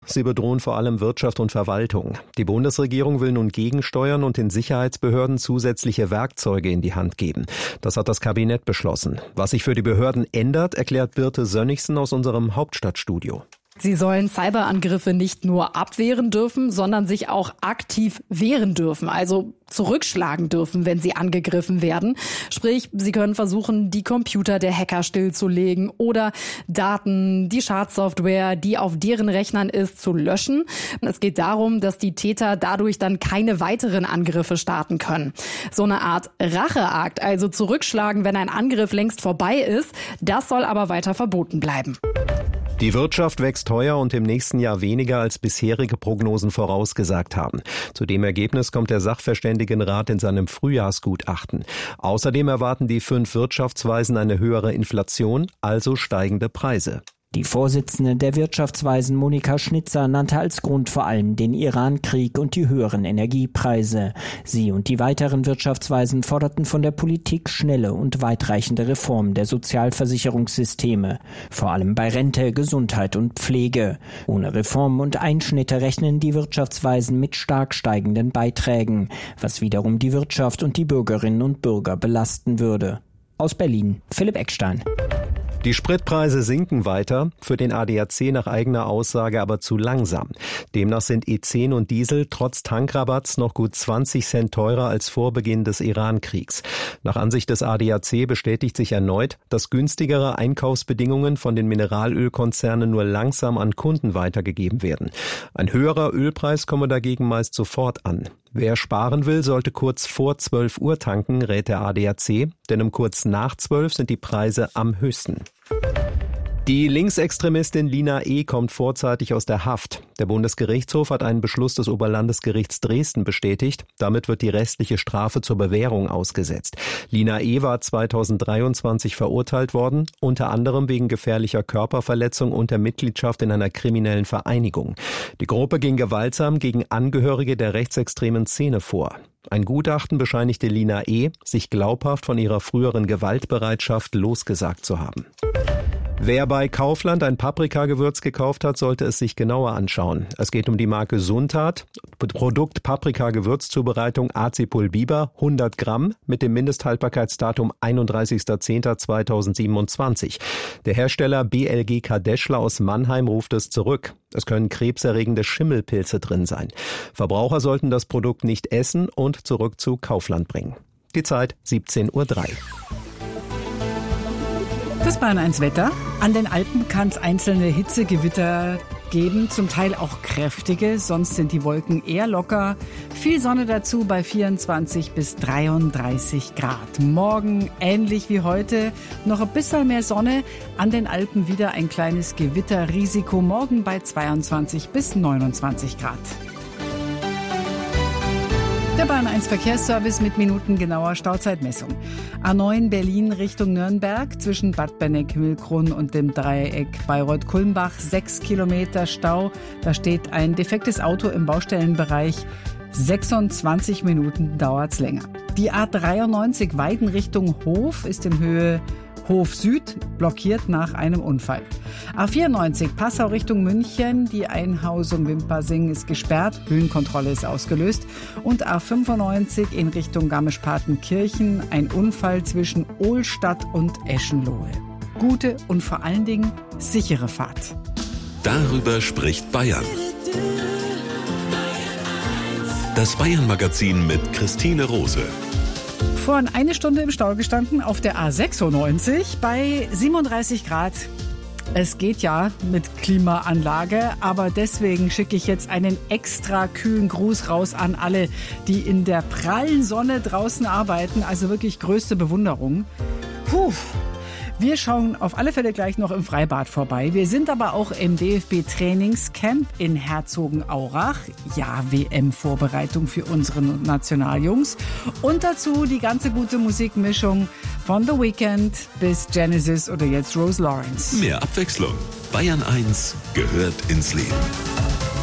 Sie bedrohen vor allem Wirtschaft und Verwaltung. Die Bundesregierung will nun gegensteuern und den Sicherheitsbehörden zusätzliche Werkzeuge in die Hand geben. Das hat das Kabinett beschlossen. Was sich für die Behörden ändert, erklärt Birte Sönnigsen aus unserem Hauptstadtstudio. Sie sollen Cyberangriffe nicht nur abwehren dürfen, sondern sich auch aktiv wehren dürfen, also zurückschlagen dürfen, wenn sie angegriffen werden. Sprich, sie können versuchen, die Computer der Hacker stillzulegen oder Daten, die Schadsoftware, die auf deren Rechnern ist, zu löschen. Es geht darum, dass die Täter dadurch dann keine weiteren Angriffe starten können. So eine Art Racheakt, also zurückschlagen, wenn ein Angriff längst vorbei ist, das soll aber weiter verboten bleiben. Die Wirtschaft wächst teuer und im nächsten Jahr weniger, als bisherige Prognosen vorausgesagt haben. Zu dem Ergebnis kommt der Sachverständigenrat in seinem Frühjahrsgutachten. Außerdem erwarten die 5 Wirtschaftsweisen eine höhere Inflation, also steigende Preise. Die Vorsitzende der Wirtschaftsweisen Monika Schnitzer nannte als Grund vor allem den Iran-Krieg und die höheren Energiepreise. Sie und die weiteren Wirtschaftsweisen forderten von der Politik schnelle und weitreichende Reformen der Sozialversicherungssysteme, vor allem bei Rente, Gesundheit und Pflege. Ohne Reformen und Einschnitte rechnen die Wirtschaftsweisen mit stark steigenden Beiträgen, was wiederum die Wirtschaft und die Bürgerinnen und Bürger belasten würde. Aus Berlin, Philipp Eckstein. Die Spritpreise sinken weiter, für den ADAC nach eigener Aussage aber zu langsam. Demnach sind E10 und Diesel trotz Tankrabatts noch gut 20 Cent teurer als vor Beginn des Iran-Kriegs. Nach Ansicht des ADAC bestätigt sich erneut, dass günstigere Einkaufsbedingungen von den Mineralölkonzernen nur langsam an Kunden weitergegeben werden. Ein höherer Ölpreis komme dagegen meist sofort an. Wer sparen will, sollte kurz vor 12 Uhr tanken, rät der ADAC, denn um kurz nach 12 sind die Preise am höchsten. Die Linksextremistin Lina E. kommt vorzeitig aus der Haft. Der Bundesgerichtshof hat einen Beschluss des Oberlandesgerichts Dresden bestätigt. Damit wird die restliche Strafe zur Bewährung ausgesetzt. Lina E. war 2023 verurteilt worden, unter anderem wegen gefährlicher Körperverletzung und der Mitgliedschaft in einer kriminellen Vereinigung. Die Gruppe ging gewaltsam gegen Angehörige der rechtsextremen Szene vor. Ein Gutachten bescheinigte Lina E., sich glaubhaft von ihrer früheren Gewaltbereitschaft losgesagt zu haben. Wer bei Kaufland ein Paprikagewürz gekauft hat, sollte es sich genauer anschauen. Es geht um die Marke Suntat, Produkt Paprika-Gewürzzubereitung Acipul Biber, 100 Gramm mit dem Mindesthaltbarkeitsdatum 31.10.2027. Der Hersteller BLG Kadeschler aus Mannheim ruft es zurück. Es können krebserregende Schimmelpilze drin sein. Verbraucher sollten das Produkt nicht essen und zurück zu Kaufland bringen. Die Zeit 17:03 Uhr. Das Bayern 1 Wetter. An den Alpen kann es einzelne Hitzegewitter geben, zum Teil auch kräftige, sonst sind die Wolken eher locker. Viel Sonne dazu bei 24 bis 33 Grad. Morgen ähnlich wie heute, noch ein bisschen mehr Sonne. An den Alpen wieder ein kleines Gewitterrisiko, morgen bei 22 bis 29 Grad. Der Bayern 1 Verkehrsservice mit minutengenauer Stauzeitmessung. A9 Berlin Richtung Nürnberg zwischen Bad Benneck-Mühlkrun und dem Dreieck Bayreuth-Kulmbach 6 Kilometer Stau. Da steht ein defektes Auto im Baustellenbereich. 26 Minuten dauert's länger. Die A93 Weiden Richtung Hof ist in Höhe Hof Süd blockiert nach einem Unfall. A94 Passau Richtung München, die Einhausung Wimpasing ist gesperrt, Höhenkontrolle ist ausgelöst. Und A95 in Richtung Garmisch-Partenkirchen, ein Unfall zwischen Ohlstadt und Eschenlohe. Gute und vor allen Dingen sichere Fahrt. Darüber spricht Bayern. Das Bayern-Magazin mit Christine Rose. Vorhin eine Stunde im Stau gestanden auf der A96 bei 37 Grad. Es geht ja mit Klimaanlage, aber deswegen schicke ich jetzt einen extra kühlen Gruß raus an alle, die in der prallen Sonne draußen arbeiten. Also wirklich größte Bewunderung. Puh. Wir schauen auf alle Fälle gleich noch im Freibad vorbei. Wir sind aber auch im DFB-Trainingscamp in Herzogenaurach. Ja, WM-Vorbereitung für unsere Nationaljungs. Und dazu die ganze gute Musikmischung von The Weeknd bis Genesis oder jetzt Rose Lawrence. Mehr Abwechslung. Bayern 1 gehört ins Leben.